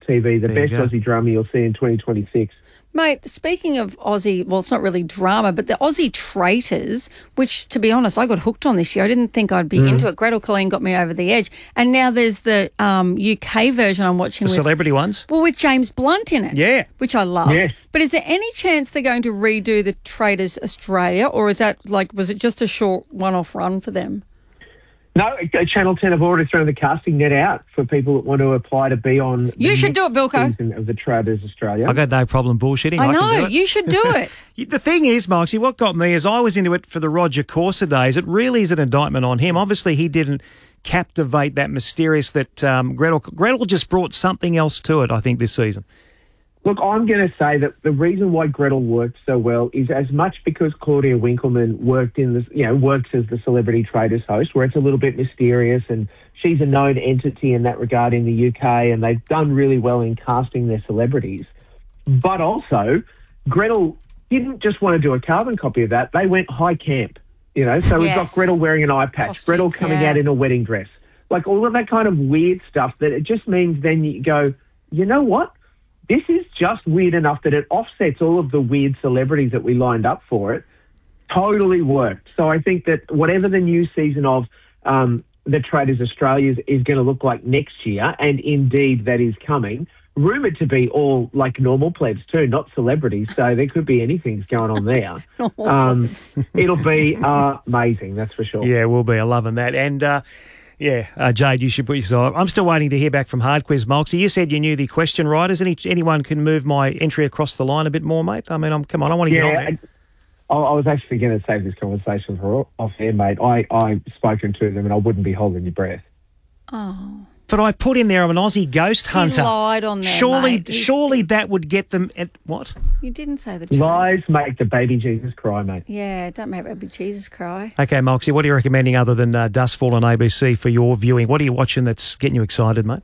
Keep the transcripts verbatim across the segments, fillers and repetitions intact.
T V, the There best you go. Aussie drama you'll see in twenty twenty-six. Mate, speaking of Aussie, well, it's not really drama, but the Aussie Traitors, which, to be honest, I got hooked on this year. I didn't think I'd be Mm. into it. Gretel Colleen got me over the edge. And now there's the um, U K version I'm watching The with, celebrity ones. well, with James Blunt in it. Yeah. Which I love. Yeah. But is there any chance they're going to redo the Traitors Australia, or is that like, was it just a short one-off run for them? No, Channel ten have already thrown the casting net out for people that want to apply to be on You the should do next it, Bilko. season of the Traitors Australia. I got no problem bullshitting. I I, know, can do it. you should do it. The thing is, Moxie, what got me is I was into it for the Roger Corser days. It really is an indictment on him. Obviously, he didn't captivate that mysterious that um, Gretel. Gretel just brought something else to it, I think, this season. Look, I'm going to say that the reason why Gretel worked so well is as much because Claudia Winkleman worked in this, you know, works as the Celebrity Traitors host, where it's a little bit mysterious, and she's a known entity in that regard in the U K, and they've done really well in casting their celebrities. But also, Gretel didn't just want to do a carbon copy of that; they went high camp. You know, so we've got Yes. Gretel wearing an eye patch, Costumes, Gretel coming yeah. out in a wedding dress, like all of that kind of weird stuff. That it just means then you go, you know what? This is just weird enough that it offsets all of the weird celebrities that we lined up for it. Totally worked. So I think that whatever the new season of um, the Traitors Australia is, is going to look like next year, and indeed that is coming, rumoured to be all like normal plebs too, not celebrities. So there could be anything going on there. Normal um, plebs. it'll be uh, amazing, that's for sure. Yeah, we'll be. I'm loving that. And, uh, yeah, uh, Jade, you should put yourself. I'm still waiting to hear back from Hard Quiz, Moxie. You said you knew the question writers. Any anyone can move my entry across the line a bit more, mate? I mean, I'm come on, I want to get on Yeah, there. I, I was actually going to save this conversation for off air, mate. I, I've spoken to them and I wouldn't be holding your breath. Oh. But I put in there I'm an Aussie ghost hunter. He lied on there, Surely, mate. He's- surely that would get them at what? You didn't say the truth. Lies make the baby Jesus cry, mate. Yeah, don't make baby Jesus cry. Okay, Moxie, what are you recommending other than uh, Dustfall on A B C for your viewing? What are you watching that's getting you excited, mate?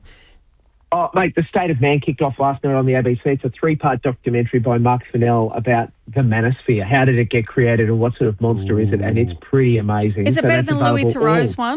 Oh, mate, The State of Man kicked off last night on the A B C. It's a three-part documentary by Mark Fennell about the manosphere. How did it get created and what sort of monster is it? And it's pretty amazing. Is it So better that's than Louis available Theroux's all- one?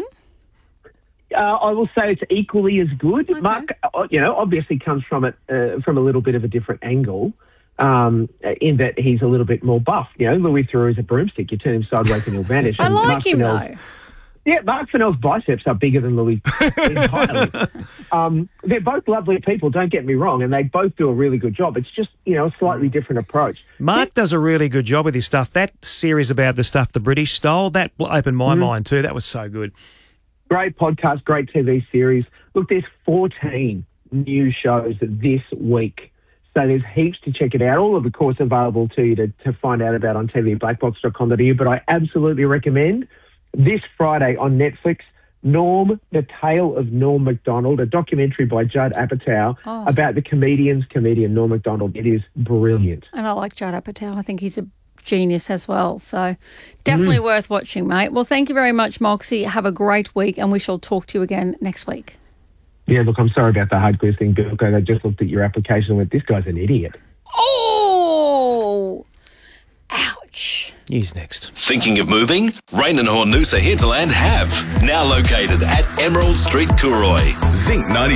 Uh, I will say it's equally as good. Okay. Mark, uh, you know, obviously comes from it uh, from a little bit of a different angle, um, in that he's a little bit more buff. You know, Louis Theroux is a broomstick. You turn him sideways and he'll vanish. I And like Mark him, Fennell's- though. Yeah, Mark Fennell's biceps are bigger than Louis entirely. um, they're both lovely people, don't get me wrong, and they both do a really good job. It's just, you know, a slightly different approach. Mark does a really good job with his stuff. That series about the stuff the British stole, that opened my Mm. mind too. That was so good. Great podcast, great T V series. Look, there's fourteen new shows this week. So there's heaps to check it out. All of the course available to you to, to find out about on t v black box dot com dot a u. But I absolutely recommend this Friday on Netflix, Norm, The Tale of Norm Macdonald, a documentary by Judd Apatow Oh. about the comedian's comedian, Norm Macdonald. It is brilliant. And I like Judd Apatow. I think he's a genius as well. So definitely worth watching, mate. Well, thank you very much, Moxie. Have a great week, and we shall talk to you again next week. Yeah, look, I'm sorry about the hard quiz thing, Bill. I just looked at your application and went, this guy's an idiot. Oh! Ouch. He's next. Thinking of moving? Rain and Hornusa Hinterland have. Now located at Emerald Street, Cooroy. Zinc ninety.